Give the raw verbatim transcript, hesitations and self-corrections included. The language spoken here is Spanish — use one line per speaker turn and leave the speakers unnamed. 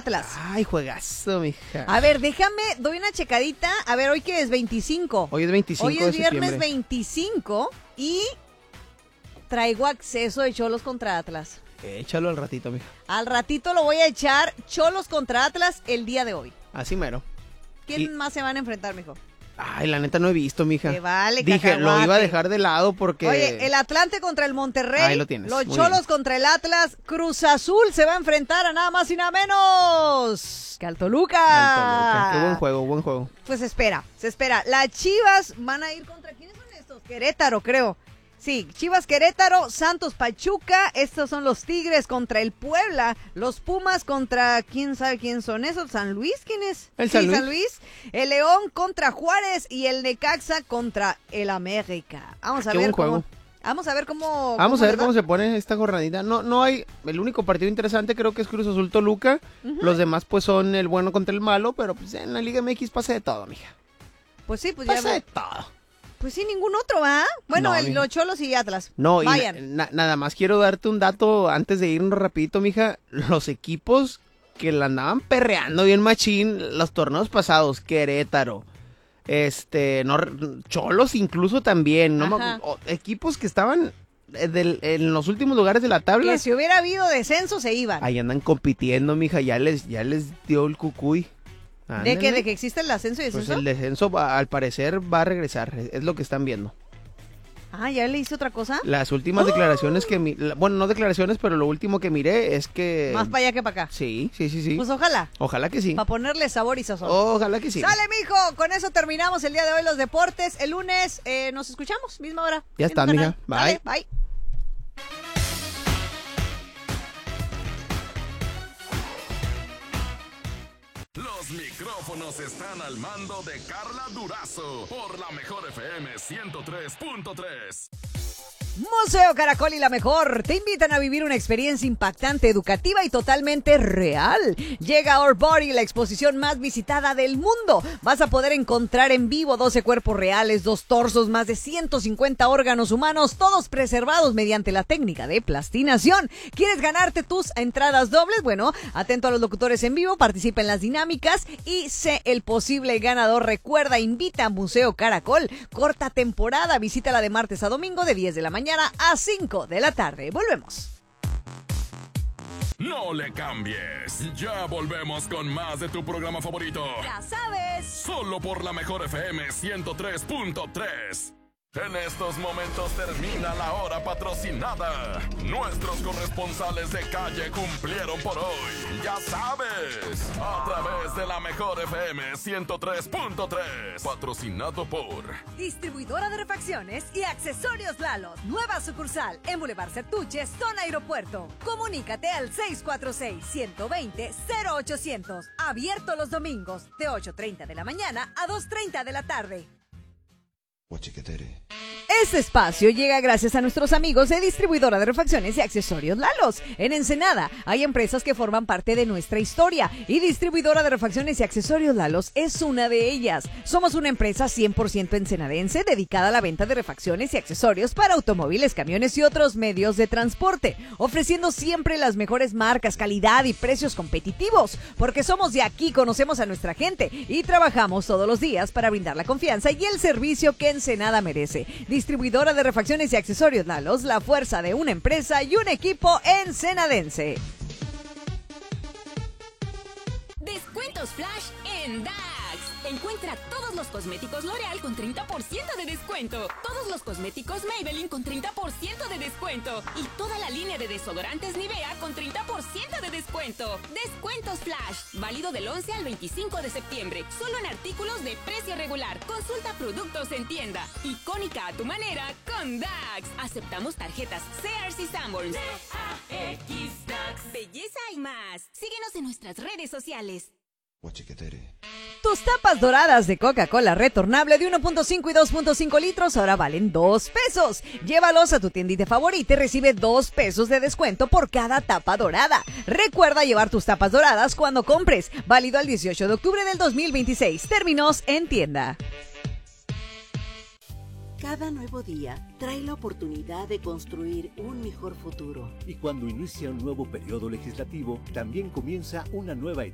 Atlas.
Ay, juegazo, mija.
A ver, déjame, doy una checadita. A ver, ¿hoy qué es? veinticinco.
Hoy es veinticinco
Hoy
de
es viernes
septiembre.
veinticinco y traigo acceso de Cholos contra Atlas.
Échalo al ratito, mija.
Al ratito lo voy a echar Cholos contra Atlas el día de hoy.
Así mero.
¿Quién
Y-
más se van a enfrentar, mijo?
Ay, la neta no he visto, mija.
Te vale,
Dije, lo
cacahuate.
iba a dejar de lado porque...
Oye, el Atlante contra el Monterrey.
Ahí lo tienes,
Los
muy
Cholos
bien.
contra el Atlas. Cruz Azul se va a enfrentar a nada más y nada menos que al Toluca.
Al Toluca. Qué buen juego, buen juego.
Pues se espera, se espera. Las Chivas van a ir contra... ¿Quiénes son estos? Querétaro, creo. Sí, Chivas Querétaro, Santos Pachuca, estos son los Tigres contra el Puebla, los Pumas contra, ¿quién sabe quién son esos? ¿San Luis? ¿Quién es?
El
Sí,
San Luis.
el León contra Juárez y el Necaxa contra el América. Vamos a
Qué
ver
buen
cómo...
juego.
Vamos a ver cómo...
Vamos a ver
les va.
cómo se pone esta jornadita. No, no hay... El único partido interesante creo que es Cruz Azul Toluca.
Ujú.
Los demás pues son el bueno contra el malo, pero pues en la Liga M X pasa de todo, mija.
Pues sí, pues ya...
Pasa de
ve-
todo.
Pues sí, ningún otro, ¿va? Bueno,
No,
el,
mija.
los Cholos y Atlas.
No, y
Vayan.
na- nada más quiero darte un dato antes de irnos rapidito, mija. Los equipos que la andaban perreando bien machín los torneos pasados, Querétaro, este, no, Cholos incluso también, ¿no?
Ajá.
O- equipos que estaban eh, del- en los últimos lugares de la tabla.
Que si hubiera habido descenso se iban.
Ahí andan compitiendo, mija, ya les, ya les dio el cucuy.
¿De
Ándale.
que, ¿De que existe el ascenso y
Pues
descenso?
el descenso va- al parecer va a regresar, es es lo que están viendo.
Ah, ¿ya le hice otra cosa?
Las últimas declaraciones que mi- la- bueno, no declaraciones, pero lo último que miré es que
Más para allá que para acá.
sí, sí, sí, sí.
Pues ojalá,
Ojalá que sí.
para ponerle sabor y sazón.
Ojalá que sí.
Sale, mijo, con eso terminamos el día de hoy los deportes. El lunes eh, nos escuchamos, misma hora.
Ya
mismo
está,
canal.
mija. Bye.
Sale, bye.
Los micrófonos están al mando de Carla Durazo por la mejor F M ciento tres punto tres.
Museo Caracol y la Mejor te invitan a vivir una experiencia impactante, educativa y totalmente real. Llega Our Body, la exposición más visitada del mundo. Vas a poder encontrar en vivo doce cuerpos reales, dos torsos, más de ciento cincuenta órganos humanos, todos preservados mediante la técnica de plastinación. ¿Quieres ganarte tus entradas dobles? Bueno, atento a los locutores en vivo, participa en las dinámicas y sé el posible ganador. Recuerda, invita a Museo Caracol. Corta temporada, visítala de martes a domingo de diez de la mañana a cinco de la tarde. Volvemos.
No le cambies. Ya volvemos con más de tu programa favorito.
Ya sabes.
Solo por la mejor F M ciento tres punto tres. En estos momentos termina la hora patrocinada. Nuestros corresponsales de calle cumplieron por hoy. Ya sabes, a través de la mejor F M ciento tres punto tres. Patrocinado por
Distribuidora de refacciones y accesorios Lalo. Nueva sucursal en Boulevard Sertuche, zona aeropuerto. Comunícate al seis cuatro seis, uno dos cero, cero ochocientos. Abierto los domingos de ocho treinta de la mañana a dos treinta de la tarde. Este espacio llega gracias a nuestros amigos de Distribuidora de Refacciones y Accesorios Lalos. En Ensenada hay empresas que forman parte de nuestra historia y Distribuidora de Refacciones y Accesorios Lalos es una de ellas. Somos una empresa cien por ciento ensenadense dedicada a la venta de refacciones y accesorios para automóviles, camiones y otros medios de transporte, ofreciendo siempre las mejores marcas, calidad y precios competitivos. Porque somos de aquí, conocemos a nuestra gente y trabajamos todos los días para brindar la confianza y el servicio que Ensenada merece. Distribuidora de refacciones y accesorios Lalos, la fuerza de una empresa y un equipo ensenadense.
Descuentos Flash en D A X. Encuentra todos los cosméticos L'Oreal con treinta por ciento de descuento. Todos los cosméticos Maybelline con treinta por ciento de descuento. Y toda la línea de desodorantes Nivea con treinta por ciento de descuento. Descuentos Flash. Válido del once al veinticinco de septiembre. Solo en artículos de precio regular. Consulta productos en tienda. Icónica a tu manera con D A X. Aceptamos tarjetas Sears y Sanborns. D A X D A X. Belleza y más. Síguenos en nuestras redes sociales.
Tus tapas doradas de Coca-Cola retornable de uno punto cinco y dos punto cinco litros ahora valen dos pesos. Llévalos a tu tiendita favorita y recibe dos pesos de descuento por cada tapa dorada. Recuerda llevar tus tapas doradas cuando compres. Válido al dieciocho de octubre del dos mil veintiséis. Términos en tienda.
Cada nuevo día trae la oportunidad de construir un mejor futuro.
Y cuando inicia un nuevo periodo legislativo, también comienza una nueva etapa.